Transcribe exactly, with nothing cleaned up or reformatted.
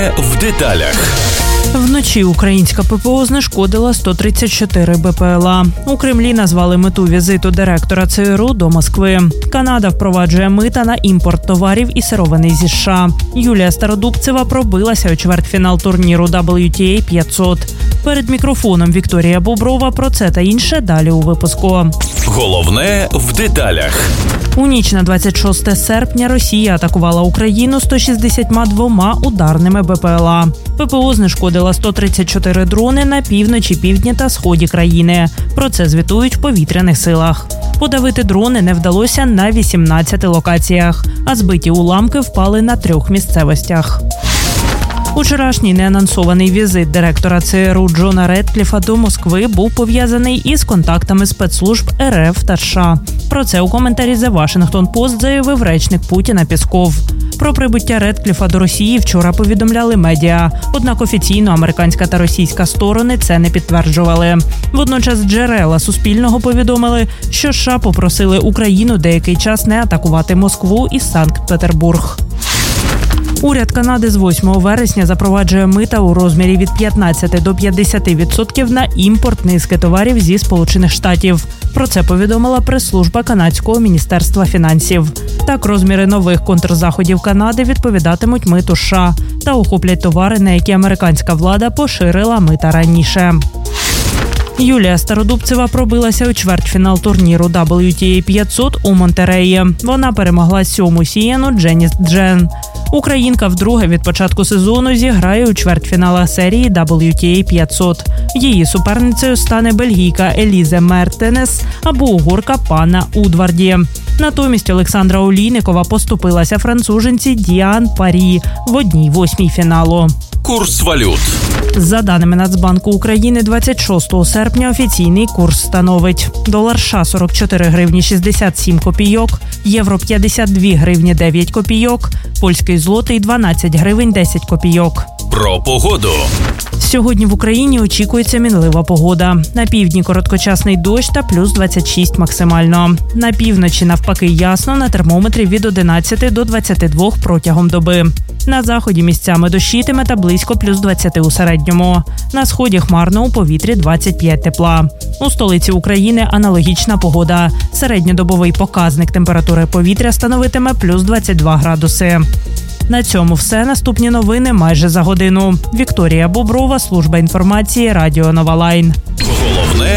Головне в деталях. Вночі українська ППО знешкодила сто тридцять чотири БПЛА. У Кремлі назвали мету візиту директора ЦРУ до Москви. Канада впроваджує мита на імпорт товарів і сировини зі США. Юлія Стародубцева пробилася у чвертьфінал турніру дабл ю ті ей п'ятсот. Перед мікрофоном Вікторія Боброва. Про це та інше далі у випуску. Головне в деталях. У ніч на двадцять шосте серпня Росія атакувала Україну сто шістдесят два ударними БПЛА. ППО знешкодила сто тридцять чотири дрони на півночі, півдні та сході країни. Про це звітують в повітряних силах. Подавити дрони не вдалося на вісімнадцяти локаціях, а збиті уламки впали на трьох місцевостях. Учорашній неанонсований візит директора ЦРУ Джона Редкліфа до Москви був пов'язаний із контактами спецслужб ер еф та США. Про це у коментарі The Washington Post заявив речник Путіна Пєсков. Про прибуття Редкліфа до Росії вчора повідомляли медіа, однак офіційно американська та російська сторони це не підтверджували. Водночас джерела Суспільного повідомили, що США попросили Україну деякий час не атакувати Москву і Санкт-Петербург. Уряд Канади з восьмого вересня запроваджує мита у розмірі від п'ятнадцяти до п'ятдесяти відсотків на імпорт низки товарів зі Сполучених Штатів. Про це повідомила прес-служба канадського міністерства фінансів. Так, розміри нових контрзаходів Канади відповідатимуть миту США та охоплять товари, на які американська влада поширила мита раніше. Юлія Стародубцева пробилася у чвертьфінал турніру дабл ю ті ей п'ятсот у Монтереї. Вона перемогла сьому сіяну Дженіс Джен. Українка вдруге від початку сезону зіграє у чвертьфіналах серії дабл ю ті ей п'ятсот. Її суперницею стане бельгійка Елізе Мертенес або угорка Панна Удварді. Натомість Олександра Олійникова поступилася француженці Діан Парі в одній восьмій фіналу. Курс валют. За даними Нацбанку України, двадцять шостого серпня офіційний курс становить: долар США – сорок чотири гривні шістдесят сім копійок, євро – п'ятдесят дві гривні дев'ять копійок, польський злотий – дванадцять гривень десять копійок. Про погоду. Сьогодні в Україні очікується мінлива погода. На півдні короткочасний дощ та плюс двадцять шість максимально. На півночі навпаки ясно, на термометрі від одинадцяти до двадцяти двох протягом доби. На заході місцями дощитиме та близько плюс двадцяти у середньому. На сході хмарно, у повітрі двадцять п'ять тепла. У столиці України аналогічна погода. Середньодобовий показник температури повітря становитиме плюс двадцять два градуси. На цьому все. Наступні новини майже за годину. Вікторія Боброва, служба інформації, Радіо Нова Лайн. Головне